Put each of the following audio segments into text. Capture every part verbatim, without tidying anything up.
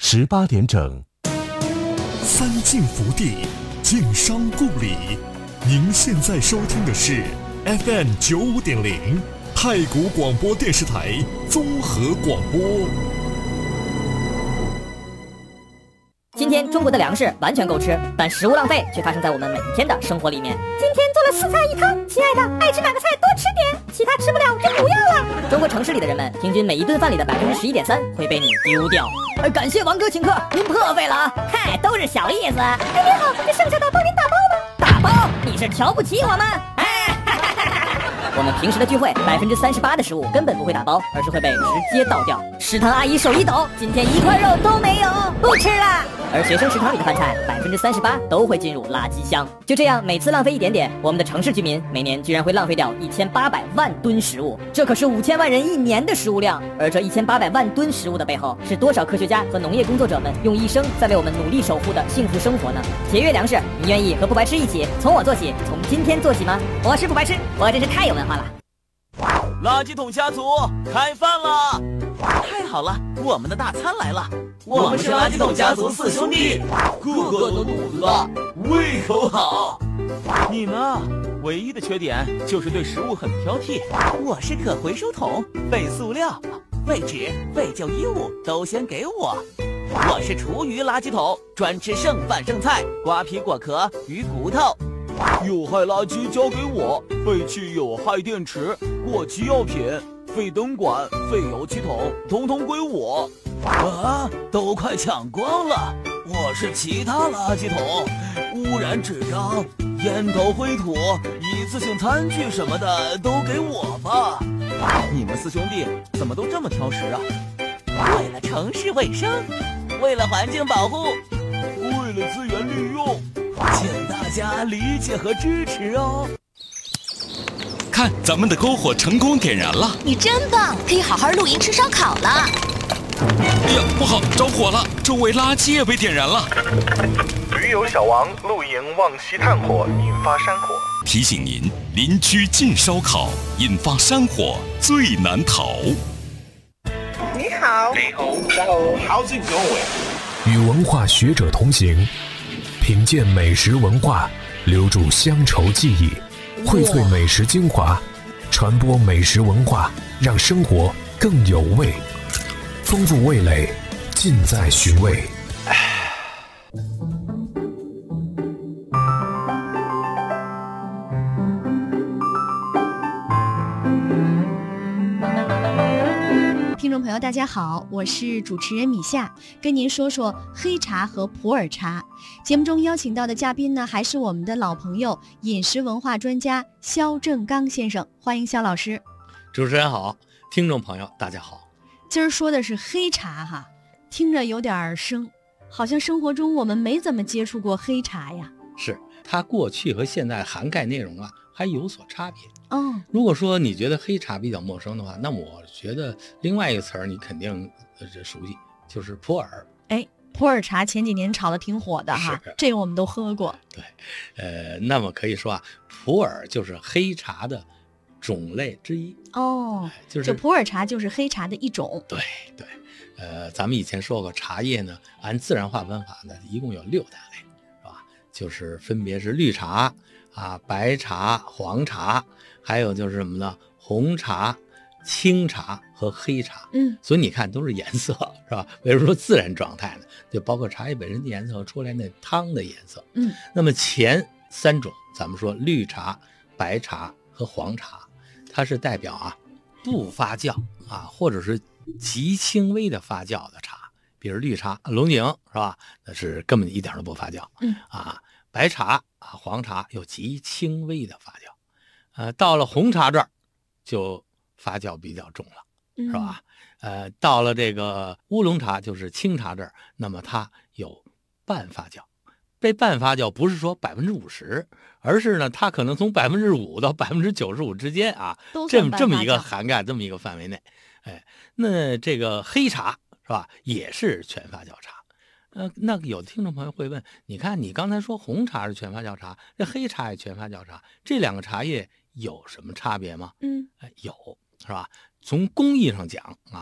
十八点整。 三晋福地，晋商故里。您现在收听的是 F M 九五点零太谷广播电视台综合广播。 今天中国的粮食完全够吃，但食物浪费却发生在我们每一天的生活里面。 今天做了四菜一汤，亲爱的，爱吃哪个菜多吃点，其他吃不了就不要了。 中国城市里的人们，平均每一顿饭里的百分之十一点三会被你丢掉。呃，感谢王哥请客，您破费了啊！嗨，都是小意思。 哎，您好，这剩下的帮您打包吗？ 打包？你是瞧不起我们？哎，我们平时的聚会，百分之三十八的食物根本不会打包，而是会被直接倒掉。食堂阿姨手一抖，今天一块肉都没有，不吃了。而学生食堂里的饭菜，百分之三十八都会进入垃圾箱。就这样，每次浪费一点点，我们的城市居民每年居然会浪费掉一千八百万吨食物，这可是五千万人一年的食物量。而这一千八百万吨食物的背后，是多少科学家和农业工作者们用一生在为我们努力守护的幸福生活呢？节约粮食，你愿意和不白痴一起从我做起，从今天做起吗？我是不白痴，我真是太有文化了。 垃圾桶家族开饭了！太好了，我们的大餐来了！我们是垃圾桶家族四兄弟，个个都肚子大，胃口好。你呢？唯一的缺点就是对食物很挑剔。我是可回收桶，废塑料、废纸、废旧衣物都先给我。我是厨余垃圾桶，专吃剩饭剩菜、瓜皮果壳、鱼骨头。有害垃圾交给我，废弃有害电池、过期药品、废灯管、废油漆桶，统统归我。啊，都快抢光了！我是其他垃圾桶，污染纸张、烟头灰土、一次性餐具什么的都给我吧。你们四兄弟怎么都这么挑食啊？为了城市卫生，为了环境保护，为了资源利用，请大家理解和支持哦。 看，咱们的篝火成功点燃了！ 你真棒，可以好好露营吃烧烤了。 哎呀，不好，着火了！周围垃圾也被点燃了。 驴友小王露营忘熄炭火，引发山火。 提醒您，邻居禁烧烤，引发山火最难逃。 你好， 你好 ，How's it going？ 与文化学者同行，品鉴美食文化，留住乡愁记忆，荟萃美食精华，传播美食文化，让生活更有味。丰富味蕾，尽在寻味。 听众朋友大家好，我是主持人米夏，跟您说说黑茶和普洱茶。节目中邀请到的嘉宾呢，还是我们的老朋友，饮食文化专家肖正刚先生，欢迎肖老师。 主持人好，听众朋友大家好。 今儿说的是黑茶哈，听着有点生，好像生活中我们没怎么接触过黑茶呀。 是，它过去和现在涵盖内容啊还有所差别。 哦， 如果说你觉得黑茶比较陌生的话，那么我觉得另外一个词儿你肯定呃熟悉，就是普洱。 哎，普洱茶前几年炒的挺火的哈，这个我们都喝过。 对，呃，那么可以说啊，普洱就是黑茶的种类之一。 哦， 就是就普洱茶就是黑茶的一种。 对对，呃，咱们以前说过，茶叶呢按自然划分法呢，一共有六大类，是吧？就是分别是绿茶啊、白茶、黄茶，还有就是什么呢？红茶、青茶和黑茶。 嗯， 所以你看都是颜色，是吧？比如说自然状态呢，就包括茶叶本身的颜色和出来那汤的颜色。 嗯， 那么前三种，咱们说绿茶、白茶和黄茶。它是代表啊不发酵啊，或者是极轻微的发酵的茶，比如绿茶、龙井是吧？那是根本一点都不发酵。 嗯啊，白茶啊、黄茶有极轻微的发酵，呃，到了红茶这儿就发酵比较重了，是吧？嗯、呃，到了这个乌龙茶就是清茶这儿，那么它有半发酵。被半发酵不是说百分之五十，而是呢，它可能从百分之五到百分之九十五之间啊，这么这么一个涵盖，这么一个范围内。哎，那这个黑茶是吧，也是全发酵茶。呃，那有的听众朋友会问，你看你刚才说红茶是全发酵茶，这黑茶也全发酵茶，这两个茶叶有什么差别吗？ 嗯， 哎，有是吧？从工艺上讲啊，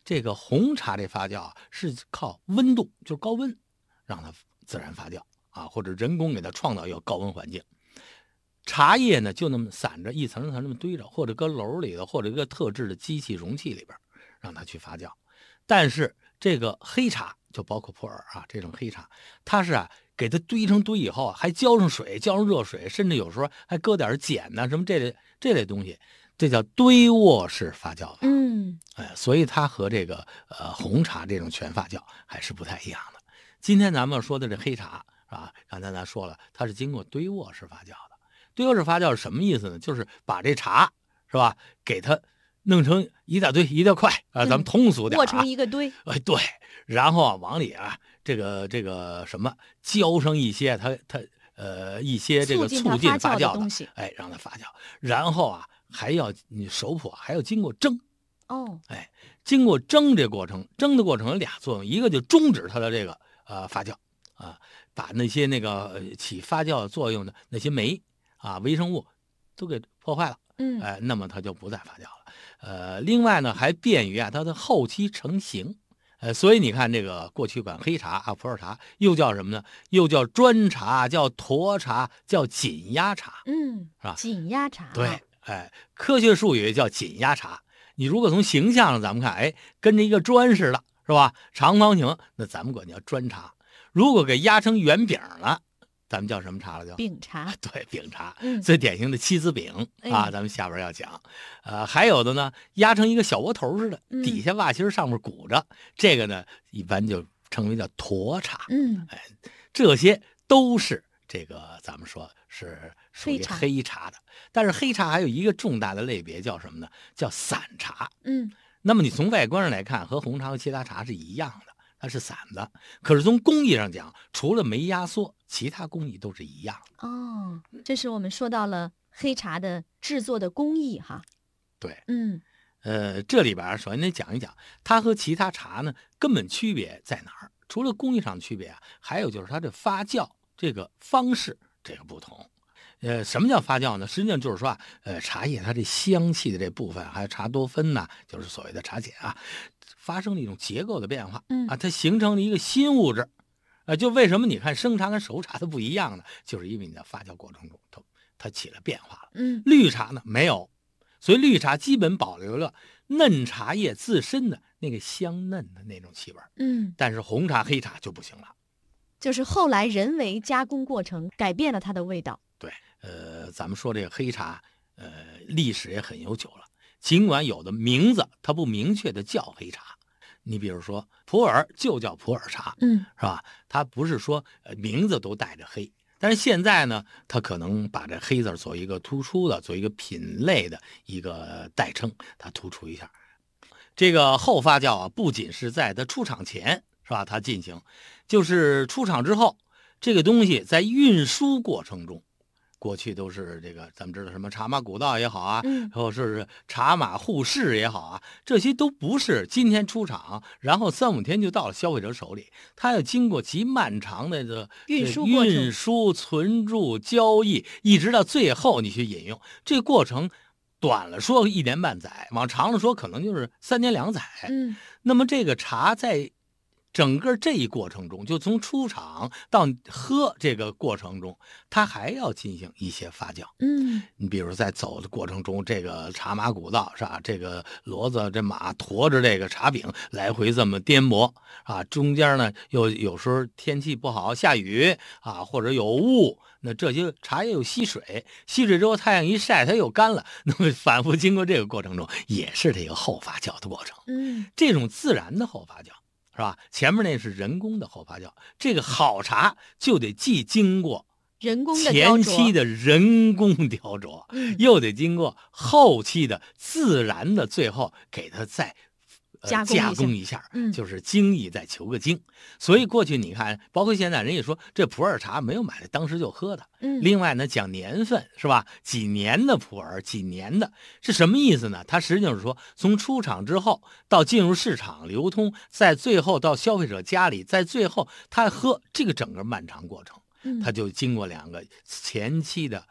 这个红茶这发酵啊是靠温度，就是高温让它自然发酵啊，或者人工给它创造一个高温环境。茶叶呢就那么散着一层一层那么堆着，或者搁篓里头，或者一个特制的机器容器里边让它去发酵。但是这个黑茶就包括普洱啊这种黑茶，它是啊给它堆成堆以后啊，还浇上水，浇上热水，甚至有时候还搁点碱呐、啊、什么这类这类东西，这叫堆沃式发酵法。 嗯， 哎，所以它和这个呃红茶这种全发酵还是不太一样的。今天咱们说的这黑茶是吧？刚才咱说了，它是经过堆沃式发酵的。堆沃式发酵是什么意思呢？就是把这茶是吧，给它弄成一大堆一大块啊、呃，咱们通俗点、啊， 握成一个堆。 哎，对，然后啊往里啊这个这个什么浇上一些它它呃一些这个促进发酵的东西， 哎，让它发酵，然后啊还要你熟普还要经过蒸。 哦， 哎，经过蒸这过程，蒸的过程有俩作用，一个就终止它的这个呃发酵啊，把那些那个、呃、起发酵作用的那些酶啊微生物都给破坏了， 嗯， 哎，那么它就不再发酵了。呃，另外呢，还便于啊它的后期成型。呃，所以你看这个过去管黑茶啊、普洱茶又叫什么呢？又叫砖茶，叫沱茶，叫紧压茶， 嗯， 是吧？ 紧压茶， 对，哎，科学术语叫紧压茶。你如果从形象上咱们看，哎，跟着一个砖似的，是吧？长方形，那咱们管叫砖茶。如果给压成圆饼了，咱们叫什么茶了？叫饼茶。 对，饼茶， 嗯， 最典型的七子饼啊， 哎、 咱们下边要讲。呃，还有的呢，压成一个小窝头似的， 嗯、 底下袜心上面鼓着，这个呢，一般就称为叫沱茶。 嗯， 哎，这些都是这个咱们说是属于黑茶黑茶的。但是黑茶还有一个重大的类别叫什么呢？叫散茶。 嗯， 那么你从外观上来看，和红茶和其他茶是一样的，它是散的。可是从工艺上讲，除了没压缩，其他工艺都是一样的。 哦，这是我们说到了黑茶的制作的工艺哈。 对， 嗯， 呃，这里边首先得讲一讲它和其他茶呢根本区别在哪儿。除了工艺上的区别啊，还有就是它的发酵这个方式这个不同。呃，什么叫发酵呢？实际上就是说啊，呃，茶叶它这香气的这部分，还有茶多酚呐，就是所谓的茶碱啊，发生了一种结构的变化， 嗯啊，它形成了一个新物质，啊，就为什么你看生茶跟熟茶它不一样呢？就是因为你在发酵过程中它它起了变化了。 嗯， 绿茶呢没有，所以绿茶基本保留了嫩茶叶自身的那个香嫩的那种气味， 嗯， 但是红茶、黑茶就不行了， 就是后来人为加工过程改变了它的味道。 对。呃，咱们说这个黑茶，呃，历史也很悠久了。尽管有的名字它不明确的叫黑茶，你比如说普洱就叫普洱茶， 嗯， 是吧？它不是说呃名字都带着黑，但是现在呢，它可能把这黑字做一个突出的，做一个品类的一个代称，它突出一下。这个后发酵啊，不仅是在它出厂前，是吧？它进行，就是出厂之后，这个东西在运输过程中。过去都是这个，咱们知道什么茶马古道也好啊， 嗯， 或者是茶马互市也好啊，这些都不是今天出厂，然后三五天就到了消费者手里，它要经过极漫长的这运输过程、 运输、存储、交易，一直到最后你去饮用，这个过程短了说一年半载，往长了说可能就是三年两载。 嗯， 那么这个茶在整个这一过程中，就从出厂到喝这个过程中，它还要进行一些发酵。 嗯， 你比如在走的过程中，这个茶马古道是吧？这个骡子这马驮着这个茶饼来回这么颠簸啊，中间呢又有时候天气不好，下雨啊，或者有雾，那这些茶叶有吸水，吸水之后太阳一晒，它又干了。那么反复经过这个过程中，也是这个后发酵的过程。 嗯， 这种自然的后发酵。是吧？前面那是人工的后发酵，这个好茶就得既经过人工的前期的人工雕琢， 嗯、 又得经过后期的自然的，最后给它再、呃、 加工加工一下， 嗯、 就是精益再求个精。所以过去你看，包括现在人也说这普洱茶没有买的当时就喝的。 嗯， 另外呢，讲年份是吧？几年的普洱，几年的是什么意思呢？它实际上是说，从出厂之后到进入市场流通，在最后到消费者家里，在最后他喝这个整个漫长过程， 嗯、 它就经过两个前期的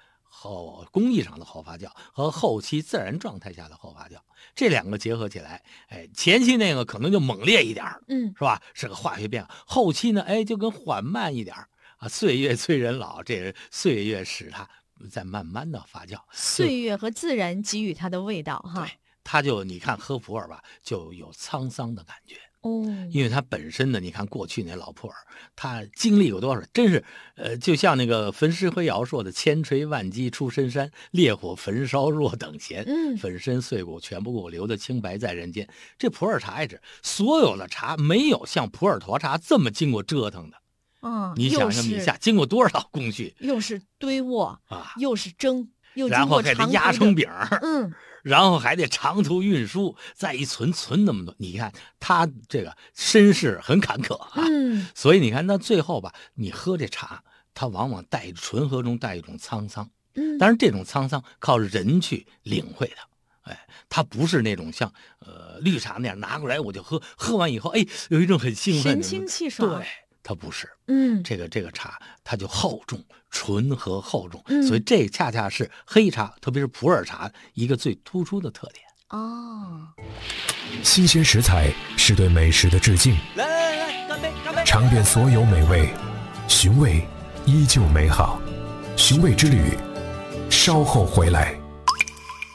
后工艺上的后发酵和后期自然状态下的后发酵，这两个结合起来，哎，前期那个可能就猛烈一点， 嗯， 是吧？是个化学变化。后期呢，哎，就跟缓慢一点啊。岁月催人老，这岁月使它在慢慢的发酵。 岁月和自然给予它的味道，哈。 对，它就你看喝普洱吧，就有沧桑的感觉。 哦， 因为它本身呢，你看过去那老普洱，它经历有多少？真是，呃，就像那个焚石灰窑说的：“千锤万击出深山，烈火焚烧若等闲。 嗯， 粉身碎骨全不顾，留得清白在人间。”这普洱茶也是，所有的茶没有像普洱沱茶这么经过折腾的。 啊、嗯， 你想想米下经过多少工序？ 又是堆沃啊， 又是蒸，又然后还得压成饼， 嗯。 然后还得长途运输，再一存存那么多，你看他这个身世很坎坷啊。 嗯， 所以你看到最后吧，你喝这茶，它往往带醇和中带一种沧桑。 嗯， 当然这种沧桑靠人去领会它。哎，它不是那种像呃绿茶那样拿过来我就喝，喝完以后哎有一种很兴奋， 神清气爽。 对。它不是， 嗯， 这个这个茶它就厚重，醇和厚重， 嗯、 所以这恰恰是黑茶，特别是普洱茶一个最突出的特点。 哦， 新鲜食材是对美食的致敬。 来来来，干杯干杯！ 尝遍所有美味，寻味依旧美好。寻味之旅，稍后回来。